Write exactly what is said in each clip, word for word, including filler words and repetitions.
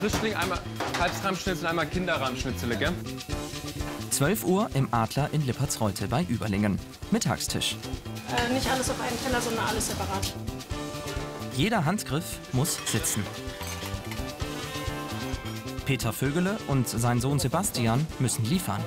Frischling, einmal Kalbsrahmschnitzel, einmal Kinderrahmschnitzel, gell? zwölf Uhr im Adler in Lippertsreute bei Überlingen. Mittagstisch. Äh, nicht alles auf einen Teller, sondern alles separat. Jeder Handgriff muss sitzen. Peter Vögele und sein Sohn Sebastian müssen liefern.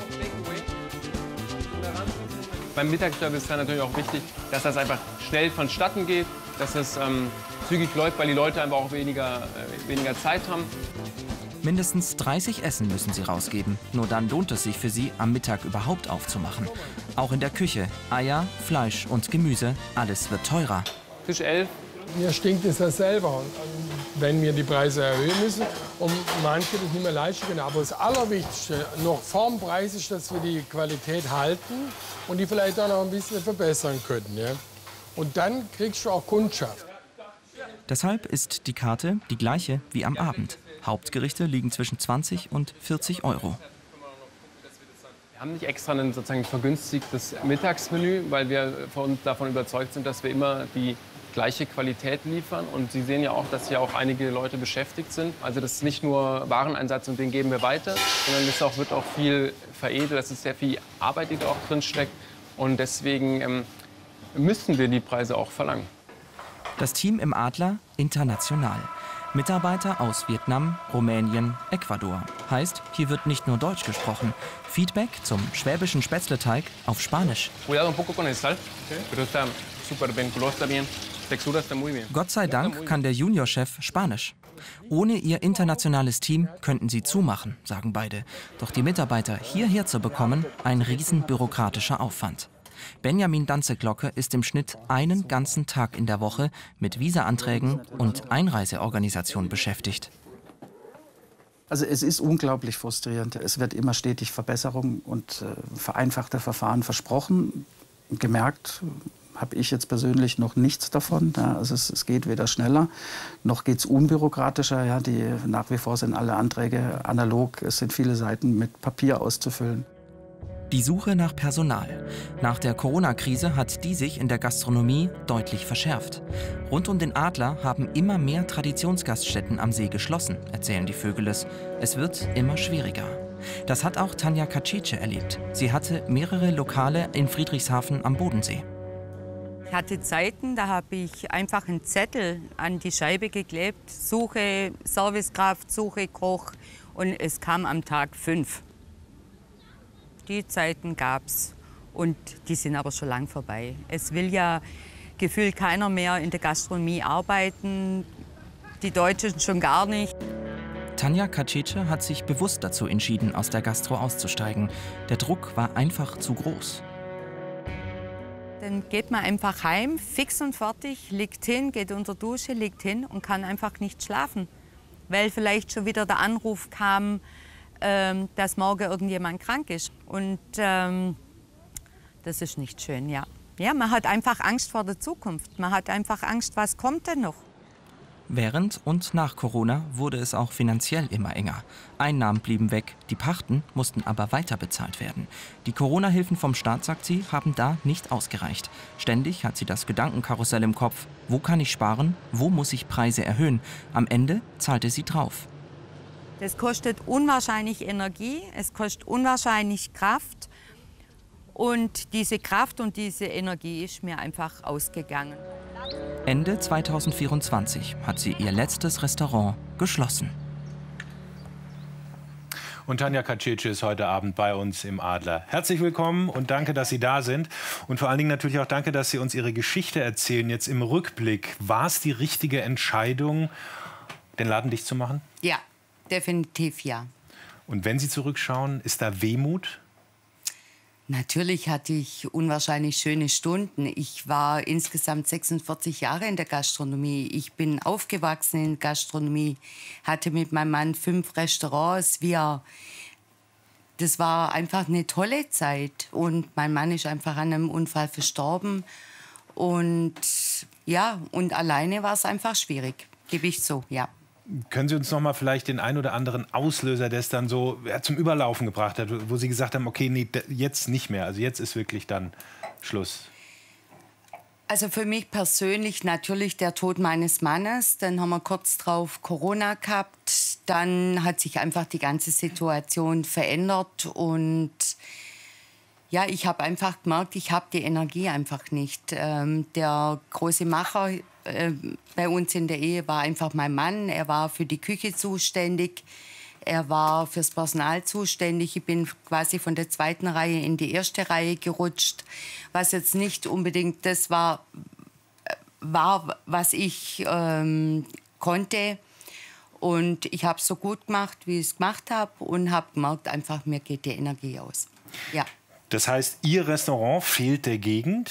Beim Mittagsservice ist dann natürlich auch wichtig, dass das einfach schnell vonstatten geht, dass es ähm, zügig läuft, weil die Leute einfach auch weniger, äh, weniger Zeit haben. Mindestens dreißig Essen müssen sie rausgeben. Nur dann lohnt es sich für sie, am Mittag überhaupt aufzumachen. Auch in der Küche. Eier, Fleisch und Gemüse, alles wird teurer. Tisch elf. Mir stinkt es ja selber, wenn wir die Preise erhöhen müssen und manche das nicht mehr leisten können. Aber das Allerwichtigste noch vorm Preis ist, dass wir die Qualität halten und die vielleicht auch noch ein bisschen verbessern können. Ja? Und dann kriegst du auch Kundschaft. Deshalb ist die Karte die gleiche wie am Abend. Hauptgerichte liegen zwischen zwanzig und vierzig Euro. Wir haben nicht extra ein sozusagen vergünstigtes Mittagsmenü, weil wir von, davon überzeugt sind, dass wir immer die gleiche Qualität liefern. Und Sie sehen ja auch, dass hier auch einige Leute beschäftigt sind. Also das ist nicht nur Wareneinsatz und den geben wir weiter, sondern es auch, wird auch viel veredelt. Das ist sehr viel Arbeit, die da auch drin steckt. Und deswegen ähm, müssen wir die Preise auch verlangen. Das Team im Adler international. Mitarbeiter aus Vietnam, Rumänien, Ecuador. Heißt, hier wird nicht nur Deutsch gesprochen. Feedback zum schwäbischen Spätzleteig auf Spanisch. Gott sei Dank kann der Juniorchef Spanisch. Ohne ihr internationales Team könnten sie zumachen, sagen beide. Doch die Mitarbeiter hierher zu bekommen, ein riesen bürokratischer Aufwand. Benjamin Danzeglocke ist im Schnitt einen ganzen Tag in der Woche mit Visa-Anträgen und Einreiseorganisation beschäftigt. Also es ist unglaublich frustrierend. Es wird immer stetig Verbesserung und äh, vereinfachte Verfahren versprochen. Gemerkt habe ich jetzt persönlich noch nichts davon. Ja, also es, es geht weder schneller, noch geht es unbürokratischer. Ja, die, nach wie vor sind alle Anträge analog. Es sind viele Seiten mit Papier auszufüllen. Die Suche nach Personal. Nach der Corona-Krise hat die sich in der Gastronomie deutlich verschärft. Rund um den Adler haben immer mehr Traditionsgaststätten am See geschlossen, erzählen die Vögeles. Es wird immer schwieriger. Das hat auch Tanja Kacice erlebt. Sie hatte mehrere Lokale in Friedrichshafen am Bodensee. Ich hatte Zeiten, da habe ich einfach einen Zettel an die Scheibe geklebt. Suche Servicekraft, Suche Koch und es kam am Tag fünf. Die Zeiten gab's und die sind aber schon lang vorbei. Es will ja gefühlt keiner mehr in der Gastronomie arbeiten, die Deutschen schon gar nicht. Tanja Kacice hat sich bewusst dazu entschieden, aus der Gastro auszusteigen. Der Druck war einfach zu groß. Dann geht man einfach heim, fix und fertig, liegt hin, geht unter Dusche, liegt hin und kann einfach nicht schlafen. Weil vielleicht schon wieder der Anruf kam, ähm, dass morgen irgendjemand krank ist. Und ähm, das ist nicht schön, ja. Ja, man hat einfach Angst vor der Zukunft. Man hat einfach Angst, was kommt denn noch? Während und nach Corona wurde es auch finanziell immer enger. Einnahmen blieben weg, die Pachten mussten aber weiter bezahlt werden. Die Corona-Hilfen vom Staat, sagt sie, haben da nicht ausgereicht. Ständig hat sie das Gedankenkarussell im Kopf. Wo kann ich sparen? Wo muss ich Preise erhöhen? Am Ende zahlte sie drauf. Das kostet unwahrscheinlich Energie, es kostet unwahrscheinlich Kraft. Und diese Kraft und diese Energie ist mir einfach ausgegangen. Ende zweitausendvierundzwanzig hat sie ihr letztes Restaurant geschlossen. Und Tanja Kacice ist heute Abend bei uns im Adler. Herzlich willkommen und danke, dass Sie da sind. Und vor allen Dingen natürlich auch danke, dass Sie uns Ihre Geschichte erzählen. Jetzt im Rückblick, war es die richtige Entscheidung, den Laden dicht zu machen? Ja, definitiv ja. Und wenn Sie zurückschauen, ist da Wehmut? Natürlich hatte ich unwahrscheinlich schöne Stunden. Ich war insgesamt sechsundvierzig Jahre in der Gastronomie. Ich bin aufgewachsen in der Gastronomie, hatte mit meinem Mann fünf Restaurants. Wir, das war einfach eine tolle Zeit. Und mein Mann ist einfach an einem Unfall verstorben. Und ja, und alleine war es einfach schwierig, gebe ich so, ja. Können Sie uns noch mal vielleicht den ein oder anderen Auslöser, der es dann so ja, zum Überlaufen gebracht hat, wo Sie gesagt haben, okay, nee, jetzt nicht mehr, also jetzt ist wirklich dann Schluss? Also für mich persönlich natürlich der Tod meines Mannes. Dann haben wir kurz drauf Corona gehabt. Dann hat sich einfach die ganze Situation verändert. Und ja, ich habe einfach gemerkt, ich habe die Energie einfach nicht. Ähm, der große Macher äh, bei uns in der Ehe war einfach mein Mann. Er war für die Küche zuständig. Er war fürs Personal zuständig. Ich bin quasi von der zweiten Reihe in die erste Reihe gerutscht, was jetzt nicht unbedingt das war, war was ich ähm, konnte. Und ich habe es so gut gemacht, wie ich es gemacht habe und habe gemerkt, einfach, mir geht die Energie aus. Ja. Das heißt, Ihr Restaurant fehlt der Gegend.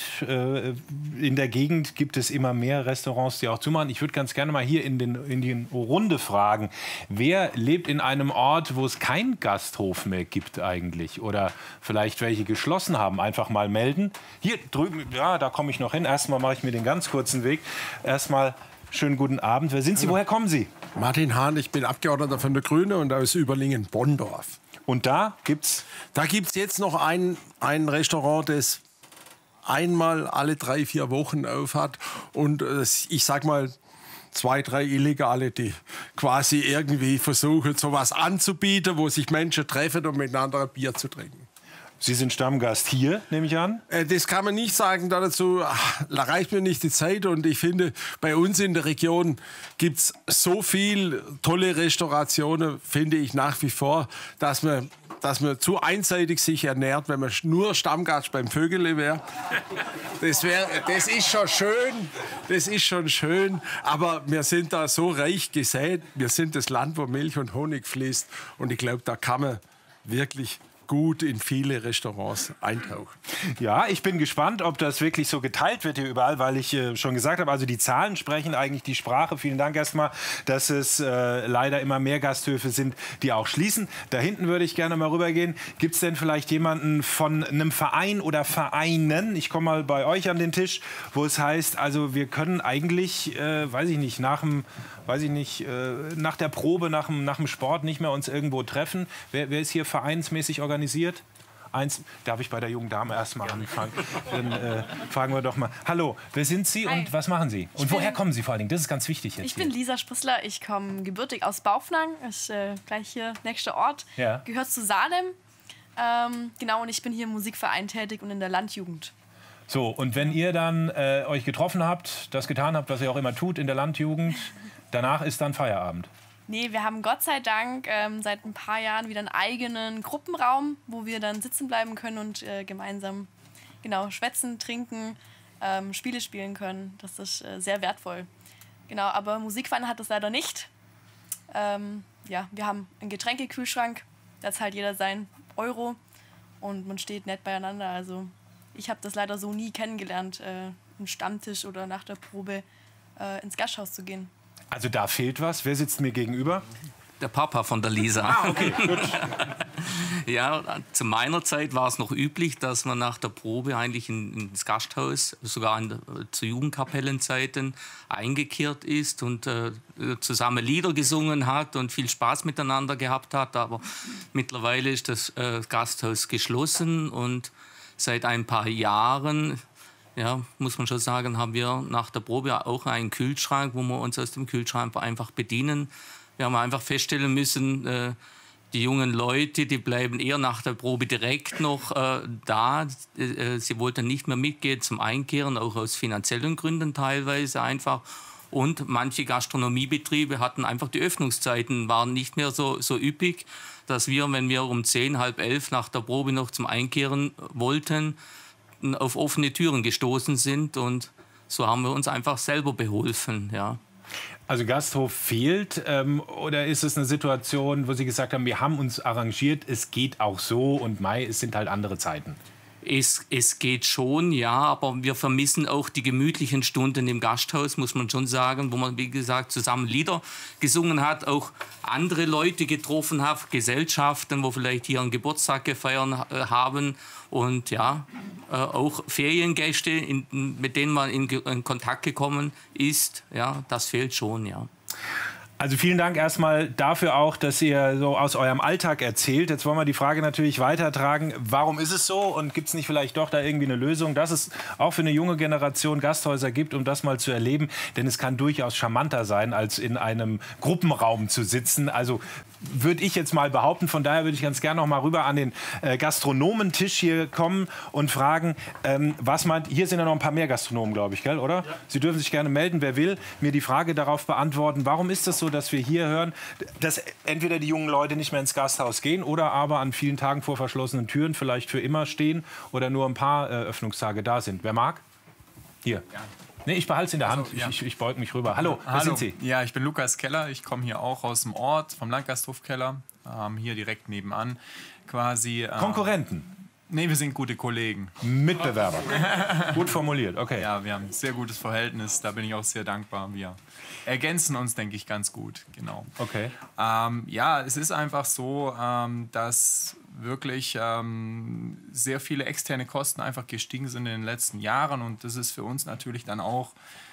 In der Gegend gibt es immer mehr Restaurants, die auch zumachen. Ich würde ganz gerne mal hier in, den, in die Runde fragen, wer lebt in einem Ort, wo es keinen Gasthof mehr gibt eigentlich? Oder vielleicht welche geschlossen haben? Einfach mal melden. Hier drüben, ja, da komme ich noch hin. Erstmal mache ich mir den ganz kurzen Weg. Erstmal schönen guten Abend. Wer sind Sie? Woher kommen Sie? Martin Hahn, ich bin Abgeordneter von der Grüne und aus Überlingen-Bonndorf. Und da gibt's? Da gibt es jetzt noch ein, ein Restaurant, das einmal alle drei, vier Wochen auf hat. Und äh, ich sag mal, zwei, drei Illegale, die quasi irgendwie versuchen, sowas anzubieten, wo sich Menschen treffen, um miteinander ein Bier zu trinken. Sie sind Stammgast hier, nehme ich an? Äh, das kann man nicht sagen. Dazu reicht mir nicht die Zeit. Und ich finde, bei uns in der Region gibt es so viel tolle Restaurationen, finde ich nach wie vor, dass man, dass man zu einseitig sich ernährt, wenn man nur Stammgast beim Vögele wäre. Das, wär, das ist schon schön, das ist schon schön. Aber wir sind da so reich gesät. Wir sind das Land, wo Milch und Honig fließt. Und ich glaube, da kann man wirklich gut in viele Restaurants eintauchen. Ja, ich bin gespannt, ob das wirklich so geteilt wird hier überall, weil ich äh, schon gesagt habe, also die Zahlen sprechen eigentlich die Sprache. Vielen Dank erstmal, dass es äh, leider immer mehr Gasthöfe sind, die auch schließen. Da hinten würde ich gerne mal rübergehen. Gibt es denn vielleicht jemanden von einem Verein oder Vereinen, ich komme mal bei euch an den Tisch, wo es heißt, also wir können eigentlich, äh, weiß ich nicht, nach dem weiß ich nicht, äh, nach der Probe, nach dem, nach dem Sport nicht mehr uns irgendwo treffen. Wer, wer ist hier vereinsmäßig organisiert? Eins, darf ich bei der jungen Dame erst mal anfangen? Dann äh, fragen wir doch mal. Hallo, wer sind Sie Hi. und was machen Sie? Und Ich woher bin- kommen Sie vor allen Dingen? Das ist ganz wichtig jetzt Ich hier. bin Lisa Sprissler, ich komme gebürtig aus Baufnang, ist äh, gleich hier nächster Ort, Ja. gehört zu Salem. Ähm, genau, und ich bin hier im Musikverein tätig und in der Landjugend. So, und wenn ihr dann äh, euch getroffen habt, das getan habt, was ihr auch immer tut in der Landjugend, danach ist dann Feierabend. Nee, wir haben Gott sei Dank ähm, seit ein paar Jahren wieder einen eigenen Gruppenraum, wo wir dann sitzen bleiben können und äh, gemeinsam genau, schwätzen, trinken, ähm, Spiele spielen können. Das ist äh, sehr wertvoll. Genau, aber Musikverein hat das leider nicht. Ähm, ja, wir haben einen Getränkekühlschrank, da zahlt jeder sein Euro und man steht nett beieinander. Also ich habe das leider so nie kennengelernt, äh, einen Stammtisch oder nach der Probe äh, ins Gasthaus zu gehen. Also da fehlt was. Wer sitzt mir gegenüber? Der Papa von der Lisa. Ah, okay, gut. Ja, zu meiner Zeit war es noch üblich, dass man nach der Probe eigentlich in, ins Gasthaus, sogar in der, zu Jugendkapellenzeiten, eingekehrt ist und äh, zusammen Lieder gesungen hat und viel Spaß miteinander gehabt hat. Aber mittlerweile ist das äh, Gasthaus geschlossen und seit ein paar Jahren, ja, muss man schon sagen, haben wir nach der Probe auch einen Kühlschrank, wo wir uns aus dem Kühlschrank einfach bedienen. Wir haben einfach feststellen müssen, äh, die jungen Leute, die bleiben eher nach der Probe direkt noch äh, da. Äh, sie wollten nicht mehr mitgehen zum Einkehren, auch aus finanziellen Gründen teilweise einfach. Und manche Gastronomiebetriebe hatten einfach die Öffnungszeiten, waren nicht mehr so, so üppig, dass wir, wenn wir um zehn, halb elf nach der Probe noch zum Einkehren wollten, auf offene Türen gestoßen sind. Und so haben wir uns einfach selber beholfen, ja. Also Gasthof fehlt ähm, oder ist es eine Situation, wo Sie gesagt haben, wir haben uns arrangiert, es geht auch so und Mai, es sind halt andere Zeiten? Es, es geht schon, ja, aber wir vermissen auch die gemütlichen Stunden im Gasthaus, muss man schon sagen, wo man, wie gesagt, zusammen Lieder gesungen hat, auch andere Leute getroffen hat, Gesellschaften, wo vielleicht hier einen Geburtstag gefeiert äh, haben und ja, äh, auch Feriengäste, in, mit denen man in, in Kontakt gekommen ist, ja, das fehlt schon, ja. Also vielen Dank erstmal dafür auch, dass ihr so aus eurem Alltag erzählt. Jetzt wollen wir die Frage natürlich weitertragen. Warum ist es so und gibt es nicht vielleicht doch da irgendwie eine Lösung, dass es auch für eine junge Generation Gasthäuser gibt, um das mal zu erleben? Denn es kann durchaus charmanter sein, als in einem Gruppenraum zu sitzen. Also würde ich jetzt mal behaupten. Von daher würde ich ganz gerne noch mal rüber an den äh, Gastronomentisch hier kommen und fragen, ähm, was meint, hier sind ja noch ein paar mehr Gastronomen, glaube ich, gell, oder? Ja. Sie dürfen sich gerne melden, wer will, mir die Frage darauf beantworten, warum ist das so, dass wir hier hören, dass entweder die jungen Leute nicht mehr ins Gasthaus gehen oder aber an vielen Tagen vor verschlossenen Türen vielleicht für immer stehen oder nur ein paar äh, Öffnungstage da sind. Wer mag? Hier. Ja. Nee, ich behalte es in der Hand. Also, ja. Ich, ich, ich beug mich rüber. Hallo, wer Hallo. sind Sie? Ja, ich bin Lukas Keller. Ich komme hier auch aus dem Ort, vom Landgasthof Keller. Ähm, hier direkt nebenan quasi. Ähm, Konkurrenten? Nee, wir sind gute Kollegen. Mitbewerber. Gut formuliert, okay. Ja, wir haben ein sehr gutes Verhältnis. Da bin ich auch sehr dankbar. Wir ergänzen uns, denke ich, ganz gut. Genau. Okay. Ähm, ja, es ist einfach so, ähm, dass wirklich ähm, sehr viele externe Kosten einfach gestiegen sind in den letzten Jahren. Und das ist für uns natürlich dann auch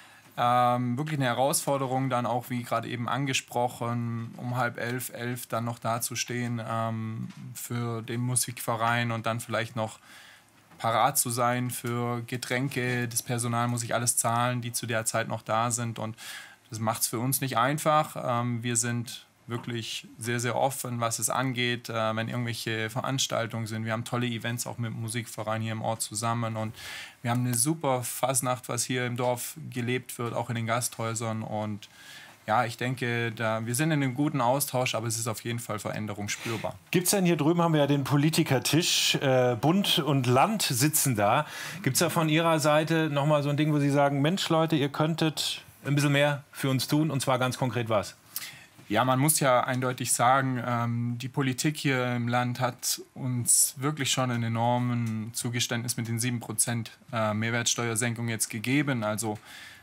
ähm, wirklich eine Herausforderung, dann auch, wie gerade eben angesprochen, um halb elf, elf dann noch dazustehen ähm, für den Musikverein und dann vielleicht noch parat zu sein für Getränke. Das Personal muss ich alles zahlen, die zu der Zeit noch da sind. Und das macht es für uns nicht einfach. Ähm, wir sind wirklich sehr, sehr offen, was es angeht, äh, wenn irgendwelche Veranstaltungen sind. Wir haben tolle Events auch mit dem Musikverein hier im Ort zusammen und wir haben eine super Fasnacht, was hier im Dorf gelebt wird, auch in den Gasthäusern. Und ja, ich denke, da, wir sind in einem guten Austausch, aber es ist auf jeden Fall Veränderung spürbar. Gibt es denn, hier drüben haben wir ja den Politikertisch, äh, Bund und Land sitzen da. Gibt es da von Ihrer Seite nochmal so ein Ding, wo Sie sagen, Mensch Leute, ihr könntet ein bisschen mehr für uns tun, und zwar ganz konkret was? Ja, man muss ja eindeutig sagen, ähm, die Politik hier im Land hat uns wirklich schon ein enormes Zugeständnis mit den sieben Prozent äh, Mehrwertsteuersenkung jetzt gegeben. Also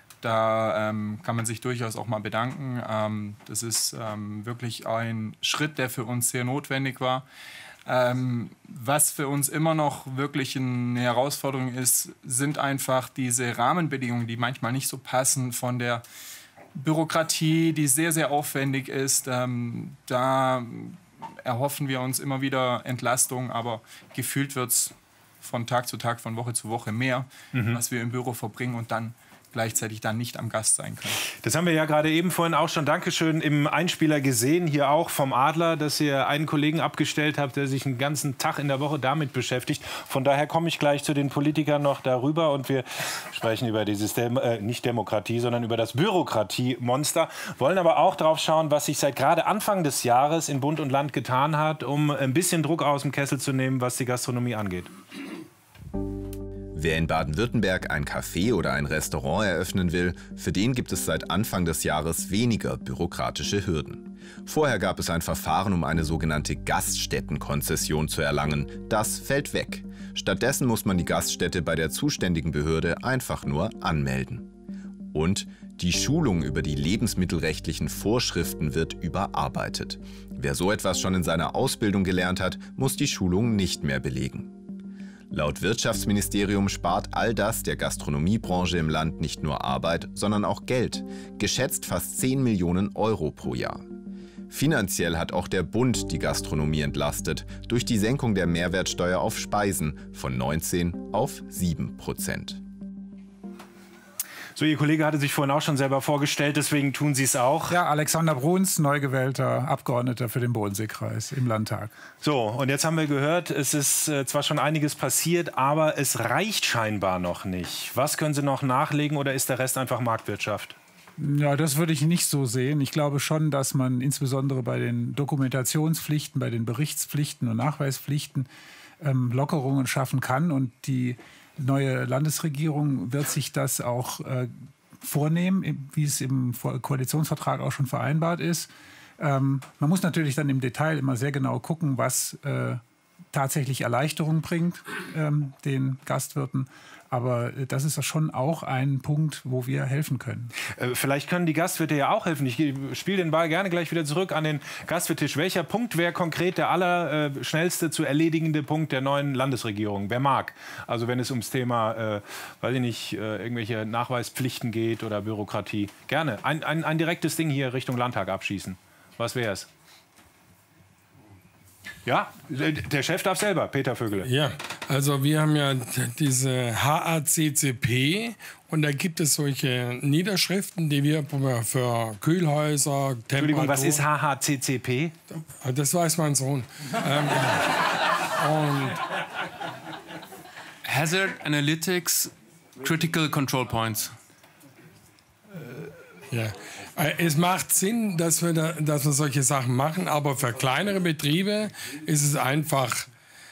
da ähm, kann man sich durchaus auch mal bedanken. Ähm, das ist ähm, wirklich ein Schritt, der für uns sehr notwendig war. Ähm, was für uns immer noch wirklich eine Herausforderung ist, sind einfach diese Rahmenbedingungen, die manchmal nicht so passen von der Bürokratie, die sehr, sehr aufwendig ist. Ähm, da erhoffen wir uns immer wieder Entlastung, aber gefühlt wird es von Tag zu Tag, von Woche zu Woche mehr, mhm. was wir im Büro verbringen und dann gleichzeitig dann nicht am Gast sein können. Das haben wir ja gerade eben vorhin auch schon, Dankeschön, im Einspieler gesehen, hier auch vom Adler, dass ihr einen Kollegen abgestellt habt, der sich einen ganzen Tag in der Woche damit beschäftigt. Von daher komme ich gleich zu den Politikern noch darüber und wir sprechen über dieses, Dem äh, nicht Demokratie, sondern über das Bürokratiemonster, wollen aber auch darauf schauen, was sich seit gerade Anfang des Jahres in Bund und Land getan hat, um ein bisschen Druck aus dem Kessel zu nehmen, was die Gastronomie angeht. Wer in Baden-Württemberg ein Café oder ein Restaurant eröffnen will, für den gibt es seit Anfang des Jahres weniger bürokratische Hürden. Vorher gab es ein Verfahren, um eine sogenannte Gaststättenkonzession zu erlangen. Das fällt weg. Stattdessen muss man die Gaststätte bei der zuständigen Behörde einfach nur anmelden. Und die Schulung über die lebensmittelrechtlichen Vorschriften wird überarbeitet. Wer so etwas schon in seiner Ausbildung gelernt hat, muss die Schulung nicht mehr belegen. Laut Wirtschaftsministerium spart all das der Gastronomiebranche im Land nicht nur Arbeit, sondern auch Geld. Geschätzt fast zehn Millionen Euro pro Jahr. Finanziell hat auch der Bund die Gastronomie entlastet durch die Senkung der Mehrwertsteuer auf Speisen von neunzehn auf sieben Prozent. So, Ihr Kollege hatte sich vorhin auch schon selber vorgestellt, deswegen tun Sie es auch. Ja, Alexander Bruns, neu gewählter Abgeordneter für den Bodenseekreis im Landtag. So, und jetzt haben wir gehört, es ist äh, zwar schon einiges passiert, aber es reicht scheinbar noch nicht. Was können Sie noch nachlegen oder ist der Rest einfach Marktwirtschaft? Ja, das würde ich nicht so sehen. Ich glaube schon, dass man insbesondere bei den Dokumentationspflichten, bei den Berichtspflichten und Nachweispflichten ähm, Lockerungen schaffen kann. Und die neue Landesregierung wird sich das auch äh, vornehmen, wie es im Koalitionsvertrag auch schon vereinbart ist. Ähm, man muss natürlich dann im Detail immer sehr genau gucken, was äh, tatsächlich Erleichterung bringt, ähm, den Gastwirten. Aber das ist schon auch ein Punkt, wo wir helfen können. Äh, vielleicht können die Gastwirte ja auch helfen. Ich spiele den Ball gerne gleich wieder zurück an den Gastwirttisch. Welcher Punkt wäre konkret der allerschnellste äh, zu erledigende Punkt der neuen Landesregierung? Wer mag? Also wenn es ums Thema, äh, weiß ich nicht, äh, irgendwelche Nachweispflichten geht oder Bürokratie. Gerne. Ein, ein, ein direktes Ding hier Richtung Landtag abschießen. Was wäre es? Ja, der Chef darf selber, Peter Vögele. Ja, also wir haben ja diese H A C C P und da gibt es solche Niederschriften, die wir für Kühlhäuser, Temperatur... Entschuldigung, was ist H A C C P? Das weiß mein Sohn. ähm, und Hazard Analytics Critical Control Points. Ja, es macht Sinn, dass wir, da, dass wir solche Sachen machen, aber für kleinere Betriebe ist es einfach,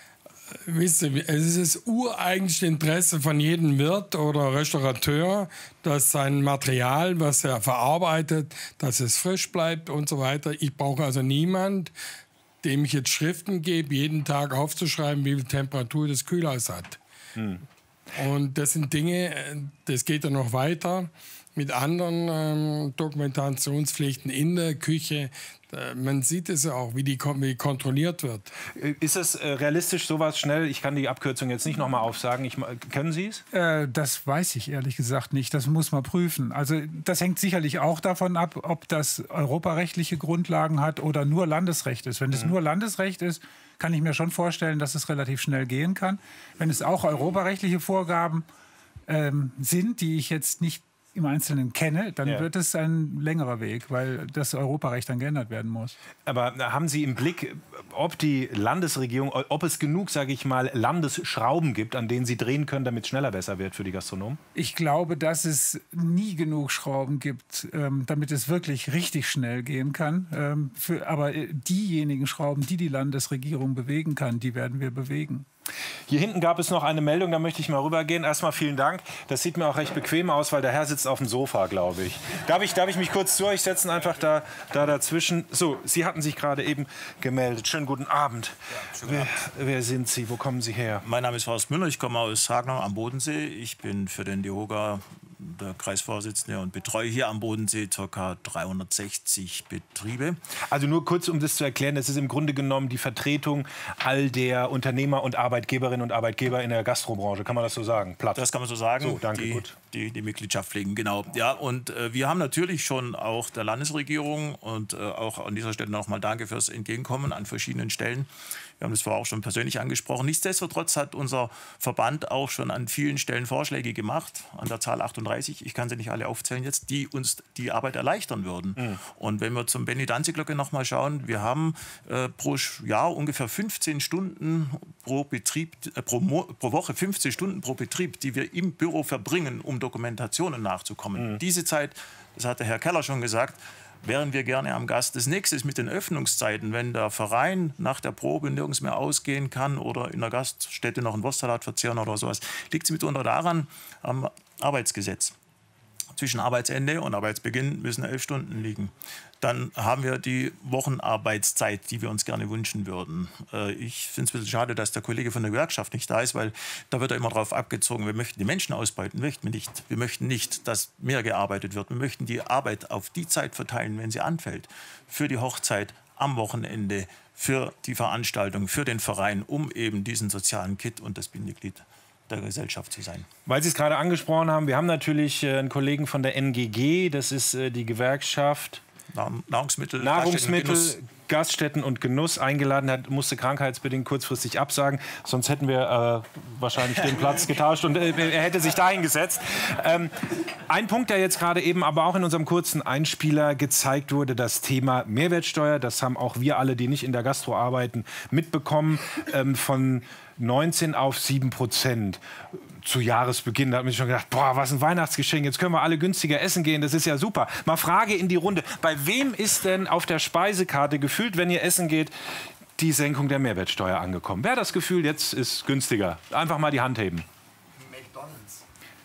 wisst ihr, es ist das ureigenste Interesse von jedem Wirt oder Restaurateur, dass sein Material, was er verarbeitet, dass es frisch bleibt und so weiter. Ich brauche also niemand, dem ich jetzt Schriften gebe, jeden Tag aufzuschreiben, wie viel Temperatur das Kühlhaus hat. Hm. Und das sind Dinge, das geht dann noch weiter mit anderen ähm, Dokumentationspflichten in der Küche. Äh, man sieht es ja auch, wie die wie kontrolliert wird. Ist es äh, realistisch, sowas schnell? Ich kann die Abkürzung jetzt nicht noch mal aufsagen. Ich, können Sie es? Äh, das weiß ich ehrlich gesagt nicht. Das muss man prüfen. Also das hängt sicherlich auch davon ab, ob das europarechtliche Grundlagen hat oder nur Landesrecht ist. Wenn es mhm. nur Landesrecht ist, kann ich mir schon vorstellen, dass es relativ schnell gehen kann. Wenn es auch europarechtliche Vorgaben ähm, sind, die ich jetzt nicht im Einzelnen kenne, dann ja. wird es ein längerer Weg, weil das Europarecht dann geändert werden muss. Aber haben Sie im Blick, ob die Landesregierung, ob es genug, sage ich mal, Landesschrauben gibt, an denen Sie drehen können, damit es schneller besser wird für die Gastronomen? Ich glaube, dass es nie genug Schrauben gibt, ähm, damit es wirklich richtig schnell gehen kann. Ähm, für, aber diejenigen Schrauben, die die Landesregierung bewegen kann, die werden wir bewegen. Hier hinten gab es noch eine Meldung, da möchte ich mal rübergehen. Erstmal vielen Dank. Das sieht mir auch recht bequem aus, weil der Herr sitzt auf dem Sofa, glaube ich. Darf ich, darf ich mich kurz durchsetzen, einfach da, da dazwischen? So, Sie hatten sich gerade eben gemeldet. Schönen guten Abend. Ja, schönen wer, Abend. wer sind Sie? Wo kommen Sie her? Mein Name ist Horst Müller, ich komme aus Hagenau am Bodensee. Ich bin für den DEHOGA der Kreisvorsitzende und betreue hier am Bodensee ca. dreihundertsechzig Betriebe. Also nur kurz, um das zu erklären, das ist im Grunde genommen die Vertretung all der Unternehmer und Arbeitgeberinnen und Arbeitgeber in der Gastrobranche. Kann man das so sagen? Platt. Das kann man so sagen. So, danke, die, gut. Die, die Mitgliedschaft pflegen, genau. Ja, und äh, wir haben natürlich schon auch der Landesregierung und äh, auch an dieser Stelle noch mal danke fürs Entgegenkommen an verschiedenen Stellen. Wir haben das vorher auch schon persönlich angesprochen. Nichtsdestotrotz hat unser Verband auch schon an vielen Stellen Vorschläge gemacht, an der Zahl achtunddreißig, ich kann sie nicht alle aufzählen jetzt, die uns die Arbeit erleichtern würden. Mhm. Und wenn wir zum Benny-Danzig-Glocke noch mal schauen, wir haben äh, pro Jahr ungefähr fünfzehn Stunden pro Betrieb, äh, pro, Mo pro Woche fünfzehn Stunden pro Betrieb, die wir im Büro verbringen, um Dokumentationen nachzukommen. Mhm. Diese Zeit, das hat der Herr Keller schon gesagt, wären wir gerne am Gast. Das nächste ist mit den Öffnungszeiten. Wenn der Verein nach der Probe nirgends mehr ausgehen kann oder in der Gaststätte noch einen Wurstsalat verzehren oder sowas, liegt es mitunter daran am Arbeitsgesetz. Zwischen Arbeitsende und Arbeitsbeginn müssen elf Stunden liegen. Dann haben wir die Wochenarbeitszeit, die wir uns gerne wünschen würden. Ich finde es ein bisschen schade, dass der Kollege von der Gewerkschaft nicht da ist, weil da wird er immer darauf abgezogen, wir möchten die Menschen ausbeuten, möchten wir nicht. Wir möchten nicht, dass mehr gearbeitet wird. Wir möchten die Arbeit auf die Zeit verteilen, wenn sie anfällt. Für die Hochzeit, am Wochenende, für die Veranstaltung, für den Verein, um eben diesen sozialen Kit und das Bindeglied der Gesellschaft zu sein. Weil Sie es gerade angesprochen haben, wir haben natürlich einen Kollegen von der N G G, das ist die Gewerkschaft Nahrungsmittel, Nahrungsmittel Gaststätten, Gaststätten und Genuss eingeladen hat, musste krankheitsbedingt kurzfristig absagen. Sonst hätten wir äh, wahrscheinlich den Platz getauscht und äh, er hätte sich da hingesetzt. Ähm, ein Punkt, der jetzt gerade eben aber auch in unserem kurzen Einspieler gezeigt wurde, das Thema Mehrwertsteuer. Das haben auch wir alle, die nicht in der Gastro arbeiten, mitbekommen. Ähm, von neunzehn auf sieben Prozent. Zu Jahresbeginn, da hat man sich schon gedacht, boah, was ein Weihnachtsgeschenk, jetzt können wir alle günstiger essen gehen, das ist ja super. Mal Frage in die Runde, bei wem ist denn auf der Speisekarte gefühlt, wenn ihr essen geht, die Senkung der Mehrwertsteuer angekommen? Wer hat das Gefühl, jetzt ist günstiger? Einfach mal die Hand heben. McDonald's.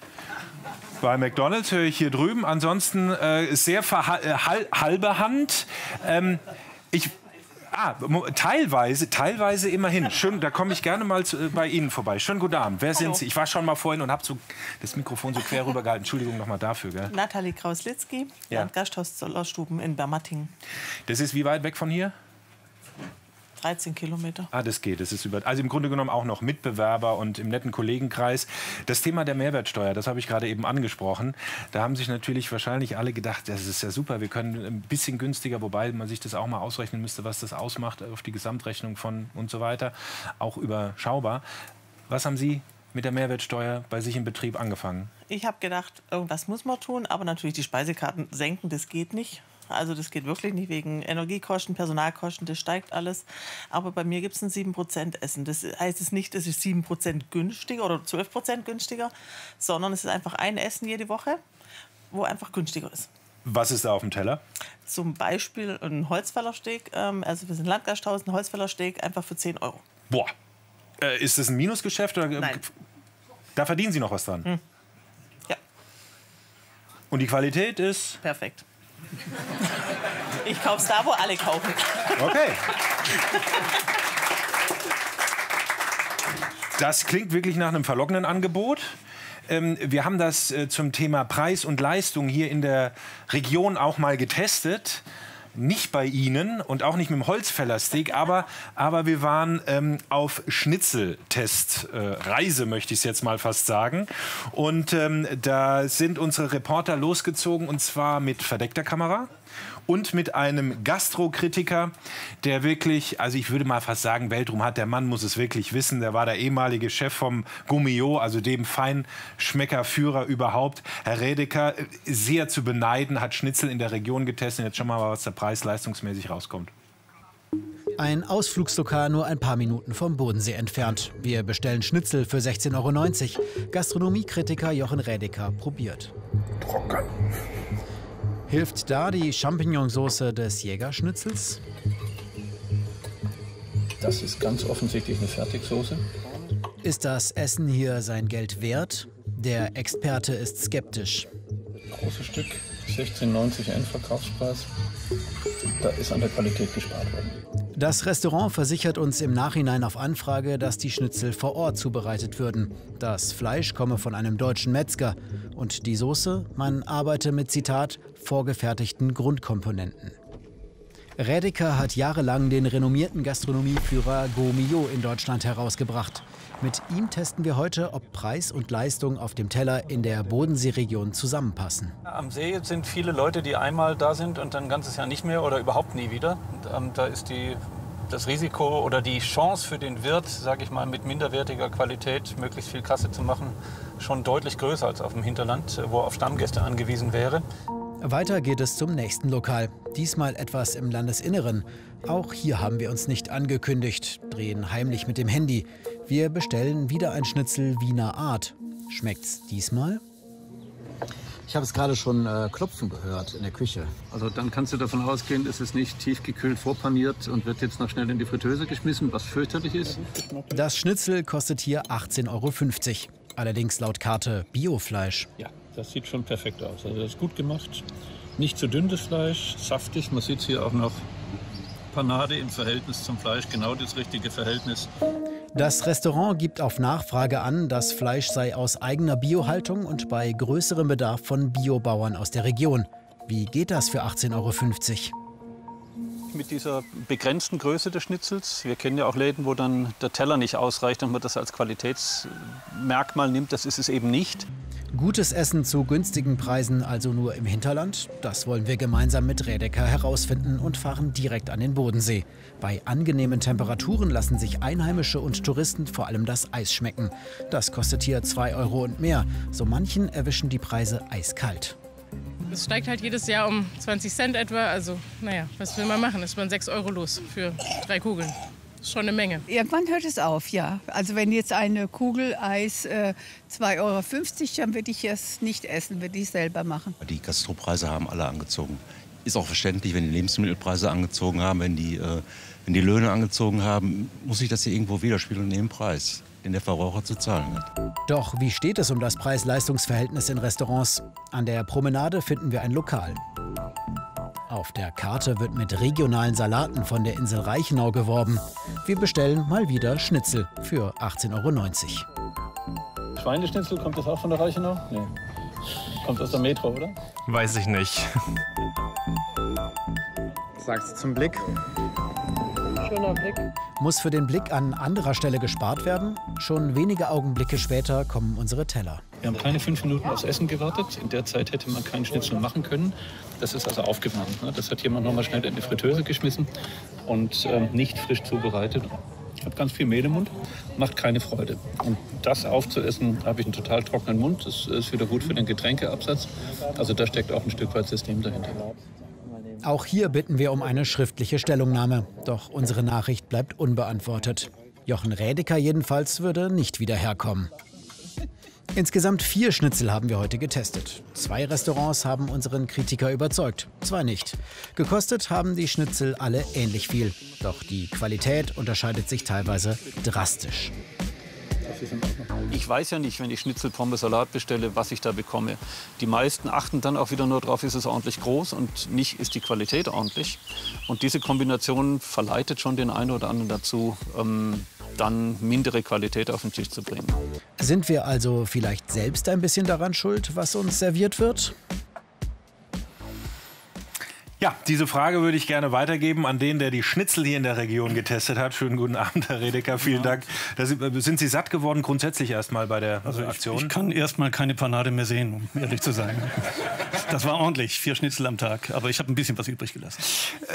Bei McDonald's höre ich hier drüben, ansonsten äh, sehr halbe Hand. Ähm, ich Ah, teilweise, teilweise immerhin. Schön, da komme ich gerne mal zu, äh, bei Ihnen vorbei. Schönen guten Abend. Wer Hallo. sind Sie? Ich war schon mal vorhin und habe so das Mikrofon so quer rübergehalten. Entschuldigung nochmal dafür. Gell? Nathalie Kraus-Litzky, Ja. Gasthaus Zollerstuben in Bermatting. Das ist wie weit weg von hier? dreizehn Kilometer. Ah, das geht. Das ist über, also im Grunde genommen auch noch Mitbewerber und im netten Kollegenkreis. Das Thema der Mehrwertsteuer, das habe ich gerade eben angesprochen. Da haben sich natürlich wahrscheinlich alle gedacht, das ist ja super, wir können ein bisschen günstiger, wobei man sich das auch mal ausrechnen müsste, was das ausmacht auf die Gesamtrechnung von und so weiter. Auch überschaubar. Was haben Sie mit der Mehrwertsteuer bei sich im Betrieb angefangen? Ich habe gedacht, irgendwas muss man tun, aber natürlich die Speisekarten senken, das geht nicht. Also das geht wirklich nicht wegen Energiekosten, Personalkosten, das steigt alles. Aber bei mir gibt es ein sieben Prozent Essen. Das heißt es nicht, es ist sieben Prozent günstiger oder zwölf Prozent günstiger, sondern es ist einfach ein Essen jede Woche, wo einfach günstiger ist. Was ist da auf dem Teller? Zum Beispiel ein Holzfällersteak, ähm, also wir sind Landgasthaus, ein Holzfällersteak einfach für zehn Euro. Boah, äh, ist das ein Minusgeschäft? Oder? Nein. Da verdienen Sie noch was dran? Hm. Ja. Und die Qualität ist? Perfekt. Ich kauf's da, wo alle kaufen. Okay. Das klingt wirklich nach einem verlockenden Angebot. Ähm, wir haben das äh, zum Thema Preis und Leistung hier in der Region auch mal getestet. Nicht bei Ihnen und auch nicht mit dem Holzfällersteak, aber, aber wir waren ähm, auf Schnitzeltestreise, äh, möchte ich es jetzt mal fast sagen. Und ähm, da sind unsere Reporter losgezogen, und zwar mit verdeckter Kamera und mit einem Gastrokritiker, der wirklich, also ich würde mal fast sagen, Weltruhm hat. Der Mann muss es wirklich wissen. Der war der ehemalige Chef vom Gummio, also dem Feinschmeckerführer überhaupt. Herr Redeker, sehr zu beneiden, hat Schnitzel in der Region getestet. Jetzt schauen wir mal, was der Preis leistungsmäßig rauskommt. Ein Ausflugslokal nur ein paar Minuten vom Bodensee entfernt. Wir bestellen Schnitzel für sechzehn Euro neunzig. Gastronomiekritiker Jochen Redeker probiert. Trocken. Hilft da die Champignonsauce des Jägerschnitzels? Das ist ganz offensichtlich eine Fertigsoße. Ist das Essen hier sein Geld wert? Der Experte ist skeptisch. Großes Stück, sechzehn neunzig Endverkaufspreis. Da ist an der Qualität gespart worden. Das Restaurant versichert uns im Nachhinein auf Anfrage, dass die Schnitzel vor Ort zubereitet würden. Das Fleisch komme von einem deutschen Metzger. Und die Soße, man arbeite mit, Zitat, vorgefertigten Grundkomponenten. Redeker hat jahrelang den renommierten Gastronomieführer Gummio in Deutschland herausgebracht. Mit ihm testen wir heute, ob Preis und Leistung auf dem Teller in der Bodenseeregion zusammenpassen. Am See sind viele Leute, die einmal da sind und dann ein ganzes Jahr nicht mehr oder überhaupt nie wieder. Und, ähm, da ist die, das Risiko oder die Chance für den Wirt, sage ich mal, mit minderwertiger Qualität möglichst viel Kasse zu machen, schon deutlich größer als auf dem Hinterland, wo er auf Stammgäste angewiesen wäre. Weiter geht es zum nächsten Lokal. Diesmal etwas im Landesinneren. Auch hier haben wir uns nicht angekündigt, drehen heimlich mit dem Handy. Wir bestellen wieder ein Schnitzel Wiener Art. Schmeckt's diesmal? Ich habe es gerade schon äh, klopfen gehört in der Küche. Also dann kannst du davon ausgehen, es ist nicht tiefgekühlt vorpaniert und wird jetzt noch schnell in die Fritteuse geschmissen, was fürchterlich ist. Das Schnitzel kostet hier achtzehn Euro fünfzig. Allerdings laut Karte Biofleisch. Ja, das sieht schon perfekt aus. Also das ist gut gemacht. Nicht zu dünn das Fleisch, saftig. Man sieht hier auch noch Panade im Verhältnis zum Fleisch, genau das richtige Verhältnis. Das Restaurant gibt auf Nachfrage an, das Fleisch sei aus eigener Biohaltung und bei größerem Bedarf von Biobauern aus der Region. Wie geht das für achtzehn Euro fünfzig? Mit dieser begrenzten Größe des Schnitzels. Wir kennen ja auch Läden, wo dann der Teller nicht ausreicht und man das als Qualitätsmerkmal nimmt. Das ist es eben nicht. Gutes Essen zu günstigen Preisen also nur im Hinterland? Das wollen wir gemeinsam mit Redeker herausfinden und fahren direkt an den Bodensee. Bei angenehmen Temperaturen lassen sich Einheimische und Touristen vor allem das Eis schmecken. Das kostet hier zwei Euro und mehr. So manchen erwischen die Preise eiskalt. Es steigt halt jedes Jahr um zwanzig Cent etwa. Also, naja, was will man machen? Ist man sechs Euro los für drei Kugeln. Das ist schon eine Menge. Irgendwann hört es auf, ja. Also wenn jetzt eine Kugel Eis äh, zwei Euro fünfzig, dann würde ich es nicht essen, würde ich selber machen. Die Gastropreise haben alle angezogen. Ist auch verständlich, wenn die Lebensmittelpreise angezogen haben, wenn die, äh, wenn die Löhne angezogen haben, muss sich das hier irgendwo widerspiegeln in dem Preis, den der Verbraucher zu zahlen hat. Doch wie steht es um das Preis-Leistungs-Verhältnis in Restaurants? An der Promenade finden wir ein Lokal. Auf der Karte wird mit regionalen Salaten von der Insel Reichenau geworben. Wir bestellen mal wieder Schnitzel für achtzehn Euro neunzig. Schweineschnitzel, kommt das auch von der Reichenau? Nee. Kommt aus der Metro, oder? Weiß ich nicht. Sagst du zum Blick? Schöner Blick. Muss für den Blick an anderer Stelle gespart werden? Schon wenige Augenblicke später kommen unsere Teller. Wir haben keine fünf Minuten aufs Essen gewartet. In der Zeit hätte man keinen Schnitzel machen können. Das ist also aufgewärmt. Das hat jemand noch mal schnell in die Fritteuse geschmissen und äh, nicht frisch zubereitet. Ich habe ganz viel Mehl im Mund, macht keine Freude. Und das aufzuessen, habe ich einen total trockenen Mund. Das ist wieder gut für den Getränkeabsatz. Also da steckt auch ein Stück weit System dahinter. Auch hier bitten wir um eine schriftliche Stellungnahme. Doch unsere Nachricht bleibt unbeantwortet. Jochen Rädeker jedenfalls würde nicht wieder herkommen. Insgesamt vier Schnitzel haben wir heute getestet. Zwei Restaurants haben unseren Kritiker überzeugt, zwei nicht. Gekostet haben die Schnitzel alle ähnlich viel. Doch die Qualität unterscheidet sich teilweise drastisch. Ich weiß ja nicht, wenn ich Schnitzel, Pommes, Salat bestelle, was ich da bekomme. Die meisten achten dann auch wieder nur darauf, ist es ordentlich groß und nicht, ist die Qualität ordentlich. Und diese Kombination verleitet schon den einen oder anderen dazu, ähm, dann mindere Qualität auf den Tisch zu bringen. Sind wir also vielleicht selbst ein bisschen daran schuld, was uns serviert wird? Ja, diese Frage würde ich gerne weitergeben an den, der die Schnitzel hier in der Region getestet hat. Schönen guten Abend, Herr Rädeker. Vielen ja. Dank. Da sind, sind Sie satt geworden grundsätzlich erstmal bei der also Aktion? Ich, ich kann erstmal keine Panade mehr sehen, um ehrlich zu sein. Das war ordentlich, vier Schnitzel am Tag. Aber ich habe ein bisschen was übrig gelassen.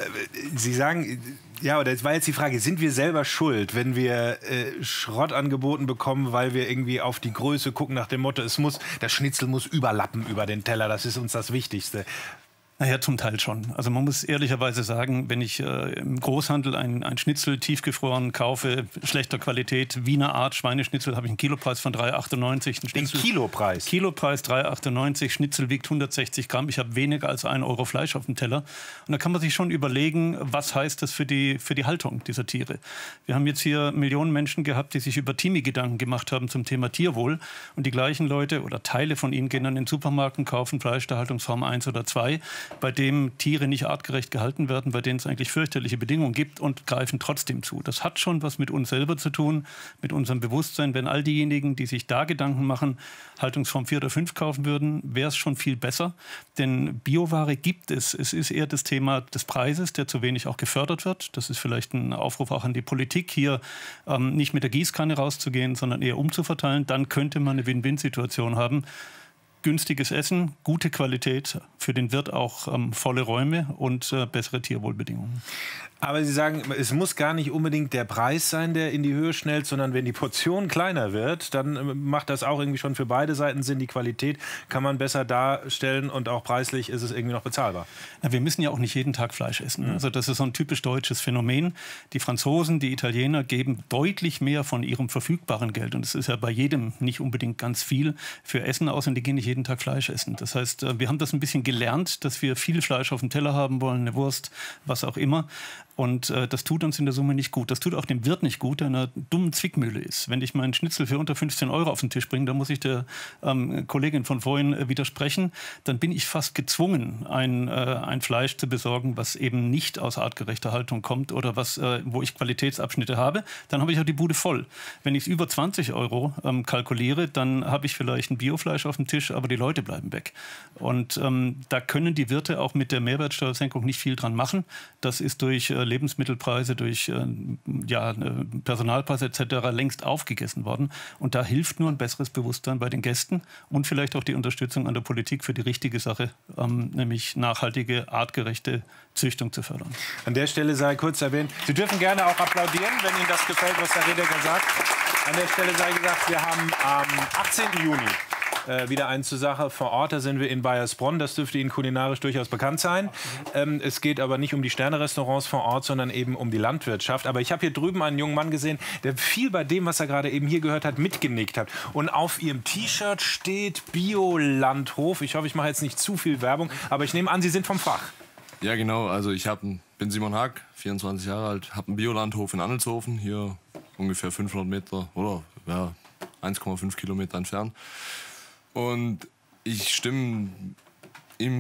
Sie sagen, ja, oder das war jetzt die Frage, sind wir selber schuld, wenn wir äh, Schrott angeboten bekommen, weil wir irgendwie auf die Größe gucken nach dem Motto, es muss, das Schnitzel muss überlappen über den Teller, das ist uns das Wichtigste. Naja, zum Teil schon. Also man muss ehrlicherweise sagen, wenn ich äh, im Großhandel ein, ein Schnitzel tiefgefroren kaufe, schlechter Qualität, Wiener Art Schweineschnitzel, habe ich einen Kilopreis von drei achtundneunzig. Den Kilopreis? Kilopreis drei achtundneunzig, Schnitzel wiegt hundertsechzig Gramm. Ich habe weniger als ein Euro Fleisch auf dem Teller. Und da kann man sich schon überlegen, was heißt das für die, für die Haltung dieser Tiere. Wir haben jetzt hier Millionen Menschen gehabt, die sich über Timi Gedanken gemacht haben zum Thema Tierwohl. Und die gleichen Leute oder Teile von ihnen gehen dann in den Supermarkt und kaufen Fleisch der Haltungsform eins oder zwei. Bei dem Tiere nicht artgerecht gehalten werden, bei denen es eigentlich fürchterliche Bedingungen gibt und greifen trotzdem zu. Das hat schon was mit uns selber zu tun, mit unserem Bewusstsein. Wenn all diejenigen, die sich da Gedanken machen, Haltungsform vier oder fünf kaufen würden, wäre es schon viel besser. Denn Bioware gibt es. Es ist eher das Thema des Preises, der zu wenig auch gefördert wird. Das ist vielleicht ein Aufruf auch an die Politik, hier ähm, nicht mit der Gießkanne rauszugehen, sondern eher umzuverteilen. Dann könnte man eine Win-Win-Situation haben. Günstiges Essen, gute Qualität, für den Wirt auch ähm, volle Räume und äh, bessere Tierwohlbedingungen. Aber Sie sagen, es muss gar nicht unbedingt der Preis sein, der in die Höhe schnellt, sondern wenn die Portion kleiner wird, dann macht das auch irgendwie schon für beide Seiten Sinn. Die Qualität kann man besser darstellen und auch preislich ist es irgendwie noch bezahlbar. Na, wir müssen ja auch nicht jeden Tag Fleisch essen. Also das ist so ein typisch deutsches Phänomen. Die Franzosen, die Italiener geben deutlich mehr von ihrem verfügbaren Geld. Und es ist ja bei jedem nicht unbedingt ganz viel für Essen aus und die gehen nicht jeden Tag Fleisch essen. Das heißt, wir haben das ein bisschen gelernt, dass wir viel Fleisch auf dem Teller haben wollen, eine Wurst, was auch immer. Und äh, das tut uns in der Summe nicht gut. Das tut auch dem Wirt nicht gut, der in einer dummen Zwickmühle ist. Wenn ich meinen Schnitzel für unter fünfzehn Euro auf den Tisch bringe, dann muss ich der ähm, Kollegin von vorhin äh, widersprechen. Dann bin ich fast gezwungen, ein, äh, ein Fleisch zu besorgen, was eben nicht aus artgerechter Haltung kommt oder was, äh, wo ich Qualitätsabschnitte habe. Dann habe ich auch die Bude voll. Wenn ich es über zwanzig Euro ähm, kalkuliere, dann habe ich vielleicht ein Biofleisch auf dem Tisch, aber die Leute bleiben weg. Und ähm, da können die Wirte auch mit der Mehrwertsteuersenkung nicht viel dran machen. Das ist durch äh, Lebensmittelpreise, durch äh, ja, Personalpreise et cetera längst aufgegessen worden. Und da hilft nur ein besseres Bewusstsein bei den Gästen und vielleicht auch die Unterstützung an der Politik für die richtige Sache, ähm, nämlich nachhaltige, artgerechte Züchtung zu fördern. An der Stelle sei kurz erwähnt, Sie dürfen gerne auch applaudieren, wenn Ihnen das gefällt, was Herr Rädeker sagt. An der Stelle sei gesagt, wir haben am achtzehnten Juni Äh, wieder eins zur Sache vor Ort. Da sind wir in Baiersbronn. Das dürfte Ihnen kulinarisch durchaus bekannt sein. Ähm, es geht aber nicht um die Sterne-Restaurants vor Ort, sondern eben um die Landwirtschaft. Aber ich habe hier drüben einen jungen Mann gesehen, der viel bei dem, was er gerade eben hier gehört hat, mitgenickt hat. Und auf Ihrem T-Shirt steht Biolandhof. Ich hoffe, ich mache jetzt nicht zu viel Werbung, aber ich nehme an, Sie sind vom Fach. Ja, genau. Also ich hab, bin Simon Haag, vierundzwanzig Jahre alt, habe einen Biolandhof in Annelshofen, hier ungefähr fünfhundert Meter oder ja, eins Komma fünf Kilometer entfernt. Und ich stimme ihm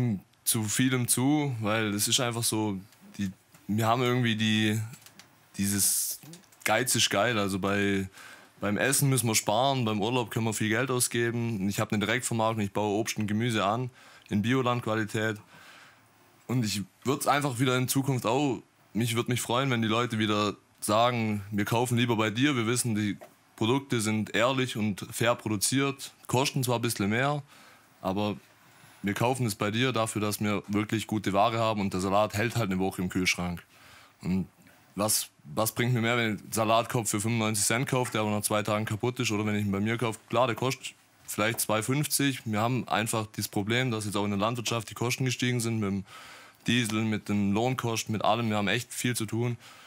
zu vielem zu, weil es ist einfach so, die, wir haben irgendwie die, dieses Geiz ist geil. Also bei, beim Essen müssen wir sparen, beim Urlaub können wir viel Geld ausgeben. Ich habe eine Direktvermarktung, ich baue Obst und Gemüse an in Biolandqualität. Und ich würde es einfach wieder in Zukunft auch, mich würde mich freuen, wenn die Leute wieder sagen, wir kaufen lieber bei dir, wir wissen, die Produkte sind ehrlich und fair produziert, kosten zwar ein bisschen mehr, aber wir kaufen es bei dir dafür, dass wir wirklich gute Ware haben und der Salat hält halt eine Woche im Kühlschrank. Und was, was bringt mir mehr, wenn ich einen Salatkopf für fünfundneunzig Cent kaufe, der aber nach zwei Tagen kaputt ist, oder wenn ich ihn bei mir kaufe, klar, der kostet vielleicht zwei fünfzig. Wir haben einfach das Problem, dass jetzt auch in der Landwirtschaft die Kosten gestiegen sind, mit dem Diesel, mit den Lohnkosten, mit allem. Wir haben echt viel zu tun.